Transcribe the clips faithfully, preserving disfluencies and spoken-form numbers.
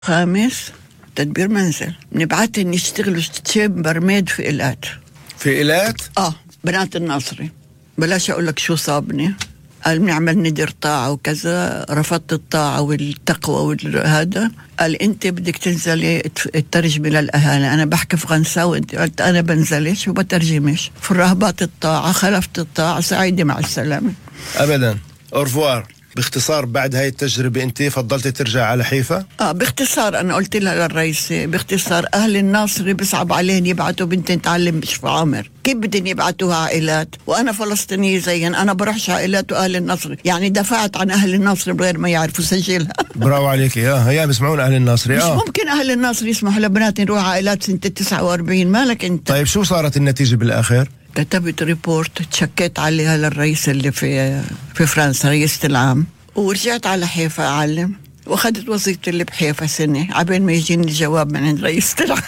خامس تدبير منزل، نبعتهم يشتغلوا تشامبر ميد في إيلات. في إيلات؟ آه بنات الناصري. بلاش أقول لك شو صابني، قال بنعمل ندر طاعة وكذا، رفضت الطاعة والتقوى وهذا. قال أنت بدك تنزلي تترجمي للأهالي. أنا بحكي فرنساوي وأنت قلت أنا بنزلش وبترجمش. في الرهبات الطاعة خلفت الطاعة، سعيدة مع السلامة. أبدا. أورفوار. باختصار بعد هاي التجربة أنت فضلت ترجع على حيفا؟ آه باختصار أنا قلت لها للرئيسة باختصار أهل الناصري بصعب عليهم يبعتوا بنتين تعلم بشفى عامر، كيف بدهم يبعتوها عائلات وأنا فلسطينية زين؟ أنا بروحش عائلات وأهل الناصري، يعني دفعت عن أهل الناصري بغير ما يعرفوا سجلها. برافو عليك. يا هيا بسمعون أهل الناصري. مش آه. ممكن أهل الناصري يسمحوا لبناتي نروح عائلات سنة تسعة وأربعين. مالك أنت؟ طيب شو صارت النتيجة بالآخر؟ كتبت ريبورت تشكيت عليها للرئيس اللي في في فرنسا، رئيسة العام، ورجعت على حيفا أعلم، وأخذت وظيفتي اللي بحيفا سنة عبين ما يجيني الجواب من عند رئيسة العام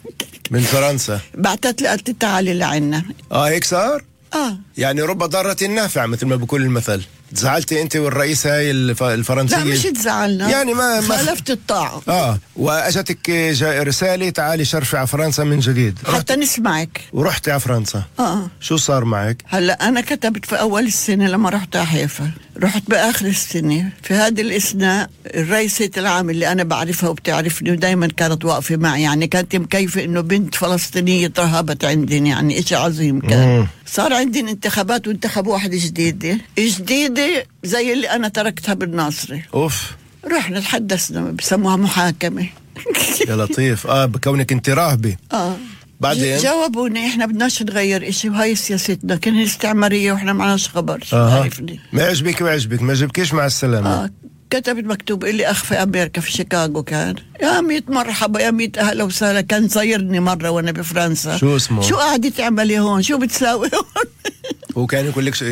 من فرنسا. بعتت لي قالت تعالي لعنا. آه هيك صار؟ آه يعني رب ضارة نافعة مثل ما بقول المثل. تزعلتي أنت والرئيسة هاي الف... الفرنسية؟ لا مش تزعلنا، يعني ما, ما خالفت الطاعة. آه وأجتك رسالة تعالي شرفي على فرنسا من جديد حتى نسمعك. ورحتي على فرنسا. آه شو صار معك؟ هلا أنا كتبت في أول السنة لما رحت على حيفا، رحت بآخر السنة. في هذه الأثناء الرئيسة العام اللي أنا بعرفها وبتعرفني ودايما كانت واقفة معي، يعني كانت مكيفة إنه بنت فلسطينية ترهبت عندي، يعني إشي عظيم كان. مم. صار عندي انتخابات وانتخبوا واحدة جديدة جديدة زي اللي أنا تركتها بالناصري. أوف. رحنا تحدثنا بسموها محاكمة. يا لطيف. آه بكونك انت راهبة. آه بعدين جاوبوني احنا بدناش نغير اشي وهاي سياستنا، كان استعمارية واحنا معناش خبر. آه. عرفني ما عجبك ما عجبك ما عجبكيش مع السلامة. آه كتبت مكتوب إلي أخ في أمريكا في شيكاغو، كان يا ميت مرحبا يا ميت أهلا وسهلا. كان زيرني مرة وأنا بفرنسا. شو اسمه؟ شو قاعدة تعملي هون؟ شو بتساوي هون؟ هو كان يقول لك شو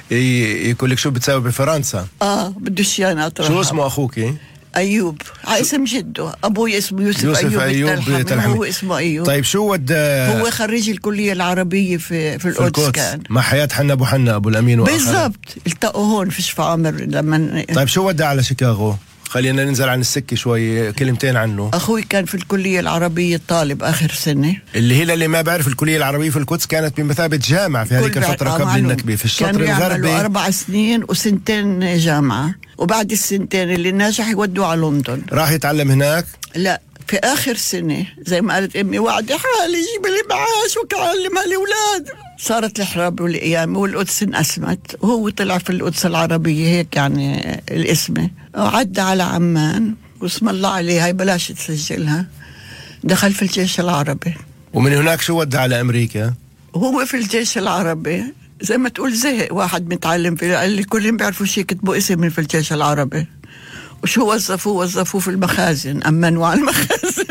يقول لك شو بتساوي بفرنسا؟ اه بدوش يعني أطرح. شو اسمه أخوك؟ أيوب. اسم جده، أبوي اسمه يوسف, يوسف أيوب, أيوب التلحمي، هو اسمه أيوب. طيب شو ود هو خريج الكلية العربية في في القدس كان مع حياة حنا أبو حنا أبو الأمين بالضبط. التقوا هون في شفا عامر لما. طيب شو ودى على شيكاغو؟ خلينا ننزل عن السكة شوي، كلمتين عنه. أخوي كان في الكلية العربية طالب آخر سنة، اللي هي اللي ما بعرف الكلية العربية في القدس كانت بمثابة جامعة في هذيك الفترة قبل النكبة في الشطر الغربي. كانوا أربع سنين وسنتين جامعة، وبعد السنتين اللي ناجح يودوا على لندن. راح يتعلم هناك؟ لا في آخر سنة زي ما قالت أمي وعدي حالي جيب لي معاش وكعلمها الأولاد. صارت الحرب والأيام والقدس انقسمت، وهو طلع في القدس العربية هيك يعني الاسم، وعدى على عمان واسم الله عليه هاي بلاش تسجلها. دخل في الجيش العربي، ومن هناك شو ودى على أمريكا؟ هو في الجيش العربي زي ما تقول زهق، واحد متعلم فيه قال لي كلهم بيعرفوا شيء كتبوا اسم من في الجيش العربي. وشو وظفوه؟ وظفوه في المخازن، أمنوا على المخازن.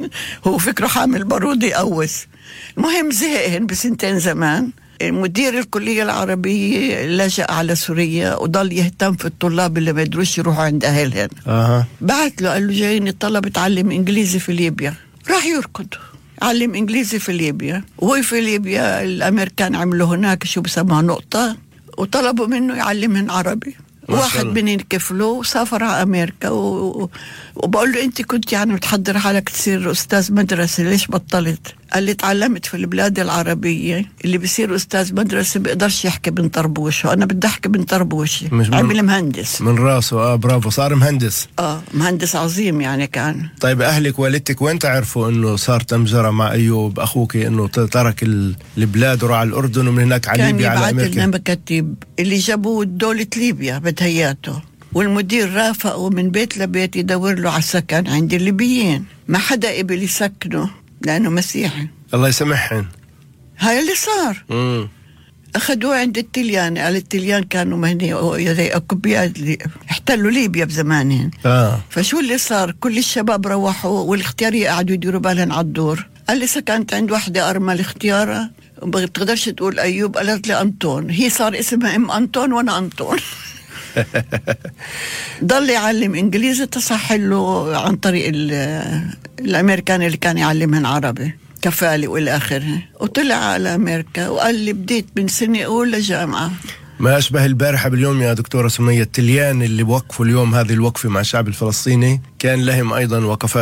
هو فكره حامل بارود يقوس. المهم زهقهن بسنتين زمان. مدير الكلية العربية لجأ على سوريا وضل يهتم في الطلاب اللي ما يدروش يروحوا عند أهلهن. أه. بعت له قال له جايين الطلب تعلم إنجليزي في ليبيا. راح يركض علم إنجليزي في ليبيا، وهو في ليبيا الأمريكان عملوا هناك شو بسموها نقطة وطلبوا منه يعلمهن عربي. واحد من كفله وسافر على أمريكا و... وبقول له أنت كنت يعني بتحضر حالك تصير أستاذ مدرسة، ليش بطلت؟ قال لي تعلمت في البلاد العربية اللي بيصير أستاذ مدرسة بيقدرش يحكي بنطربوش، وأنا بدي أحكي بنطربوش. عمل مهندس من راسه. آه برافو، صار مهندس. آه مهندس عظيم يعني كان. طيب أهلك والدتك وين تعرفوا إنه صار تمجرة مع أيوب أخوك، إنه ترك البلاد وراح على الأردن ومن هناك على ليبيا على أمريكا؟ كان يبعث لنا مكاتب اللي جابوه دولة ليبيا بتهياته، والمدير رافقه من بيت لبيت يدور له على سكن عند الليبيين، ما حدا قبل يسكنه لأنه مسيحي. الله يسامحهم. هاي اللي صار. مم. أخذوه عند التليان، قال التليان كانوا مهني زي أكوبيات احتلوا ليبيا بزمانهم. آه. فشو اللي صار؟ كل الشباب روحوا والاختيارية قعدوا يديروا بالهم على الدور. قال لي سكنت عند واحدة أرمل اختيارة ما بتقدرش تقول أيوب، قالت لي أنطون، هي صار اسمها أم أنطون وأنا أنطون. ضل يعلم إنجليزي تصح له عن طريق الأمريكان اللي كان يعلمهن عربي كفالي والى اخره. وطلع على امريكا وقال لي بديت من سنه اولى جامعه. ما أشبه البارحة باليوم يا دكتورة سمية، التليان اللي بوقفوا اليوم هذه الوقفة مع الشعب الفلسطيني كان لهم أيضا وقفات